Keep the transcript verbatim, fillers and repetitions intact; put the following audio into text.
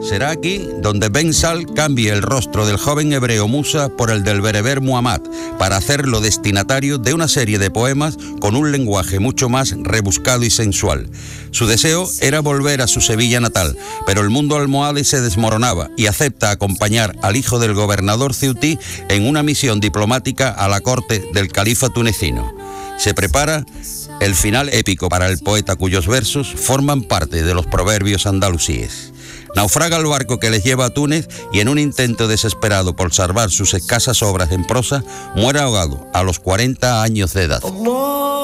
Será aquí donde Ben Sal cambie el rostro del joven hebreo Musa por el del bereber Muhammad, para hacerlo destinatario de una serie de poemas con un lenguaje mucho más rebuscado y sensual. Su deseo era volver a su Sevilla natal, pero el mundo almohade se desmoronaba y acepta acompañar al hijo del gobernador ceutí en una misión diplomática a la corte del califa tunecino. Se prepara el final épico para el poeta cuyos versos forman parte de los proverbios andalusíes. Naufraga el barco que les lleva a Túnez y en un intento desesperado por salvar sus escasas obras en prosa, muere ahogado a los cuarenta años de edad.